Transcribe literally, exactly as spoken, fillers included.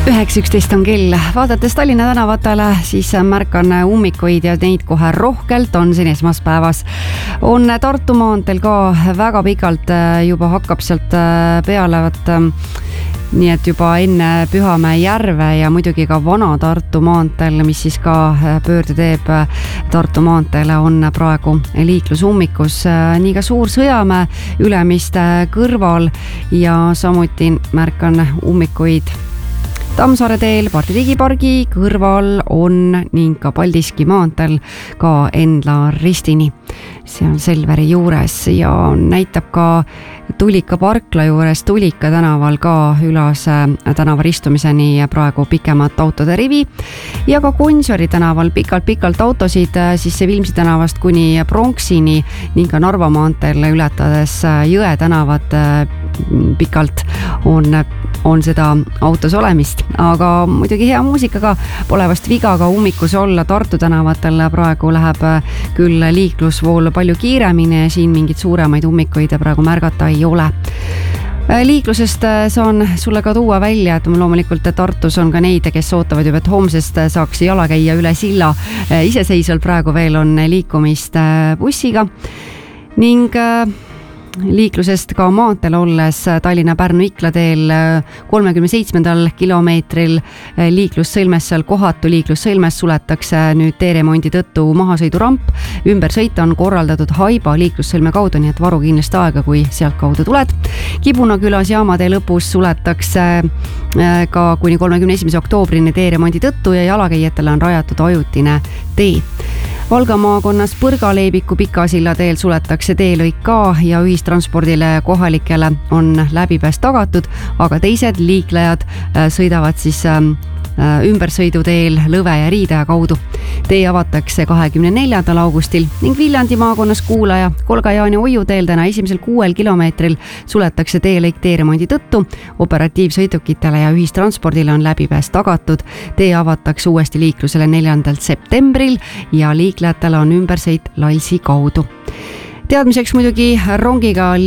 üheksa üksteist on kell. Vaadates Tallinna tänavatele, siis märkan ummikuid ja neid kohe rohkelt on siin esmaspäevas. On Tartu maanteel ka väga pikalt juba hakkab sealt peale, võt, nii et juba enne Pühamäe järve ja muidugi ka Vana Tartu maanteel, mis siis ka pöörde teeb Tartu maanteele, on praegu liiklusummikus. Nii ka Suur Sõjamäe Ülemiste kõrval ja samuti märkan ummikuid Tammsaare teel Pardi digipargi kõrval on ning ka Paldiski maanteel ka Endla ristini. See on Selveri juures ja näitab ka Tulika parkla juures Tulika tänaval ka Ülase tänava ristumiseni praegu pikemat autode rivi ja ka Gonsiori tänaval pikalt-pikalt autosid siis Vilmsi tänavast kuni Pronksini ning ka Narva maanteel ületades Jõe tänavat pikalt on on seda autos olemist, aga muidugi hea muusikaga pole vast viga ka ummikus olla. Tartu tänavatel praegu läheb küll liiklusvool palju kiiremini ja siin mingid suuremaid ummikuid praegu märgata ei ole. Liiklusest saan sulle ka tuua välja, et loomulikult Tartus on ka neid, kes ootavad juba, et homsest saaks jala käia üle silla. Iseseisvalt praegu veel on liikumist bussiga ning liiklusest ka maanteel olles Tallinna-Pärnu-Ikla teel kolmekümne seitsmendal kilomeetril liiklussõlmes, seal kohatu liiklussõlmes suletakse nüüd teeremondi tõttu mahasõiduramp. Ümbersõit on korraldatud Haiba liiklussõlme kaudu, nii et varu kindlasti aega, kui sealt kaudu tuled. Kibunakülas Jaamatee lõpus suletakse ka kuni kolmekümne esimese oktoobrini teeremondi tõttu ja jalakäijatele on rajatud ajutine tee. Valga maakonnas Põrga-Leebiku Pikasilla teel suletakse teelõik ka ja ühistranspordile kohalikele on läbipääs tagatud, aga teised liiklejad sõidavad siis ümbersõiduteel Lõve ja Riidaja kaudu. Tee avatakse kahekümne neljandal augustil ning Viljandi maakonnas Kuulaja Kolga-Jaani Oiu teel täna esimesel kuuel kilomeetril suletakse teelõik teeremondi tõttu. Operatiivsõidukitele ja ühistranspordile on läbipääs tagatud. Tee avatakse uuesti liiklusele neljandal septembril ja liiklejatele on ümbersõit Lalsi kaudu. Teadmiseks muidugi rongiga